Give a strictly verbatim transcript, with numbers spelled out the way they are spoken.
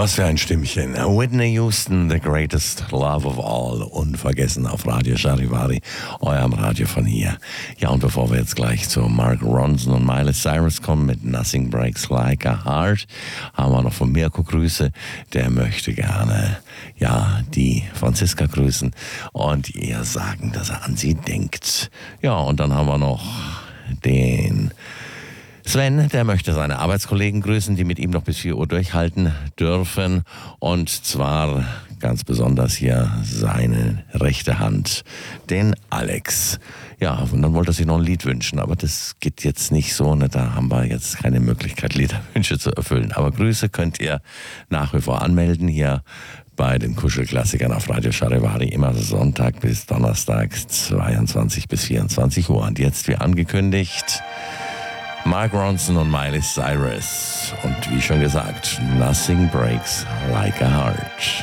Was für ein Stimmchen. Whitney Houston, The Greatest Love of All. Unvergessen auf Radio Charivari, eurem Radio von hier. Ja, und bevor wir jetzt gleich zu Mark Ronson und Miley Cyrus kommen mit Nothing Breaks Like a Heart, haben wir noch von Mirko Grüße. Der möchte gerne, ja, die Franziska grüßen und ihr sagen, dass er an sie denkt. Ja, und dann haben wir noch den Sven, der möchte seine Arbeitskollegen grüßen, die mit ihm noch bis vier Uhr durchhalten dürfen. Und zwar ganz besonders hier seine rechte Hand, den Alex. Ja, und dann wollte er sich noch ein Lied wünschen, aber das geht jetzt nicht so, ne? Da haben wir jetzt keine Möglichkeit, Liederwünsche zu erfüllen. Aber Grüße könnt ihr nach wie vor anmelden hier bei den Kuschelklassikern auf Radio Charivari, immer Sonntag bis Donnerstag, zweiundzwanzig bis vierundzwanzig Uhr. Und jetzt, wie angekündigt, Mark Ronson und Miley Cyrus. Und wie schon gesagt, Nothing Breaks Like a Heart.